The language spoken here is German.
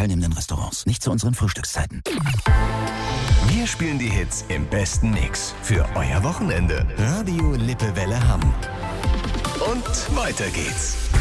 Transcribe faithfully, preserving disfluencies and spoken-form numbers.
teilnehmenden Restaurants. Nicht zu unseren Frühstückszeiten. Wir spielen die Hits im besten Mix für euer Wochenende. Radio Lippewelle Hamm. Und weiter geht's.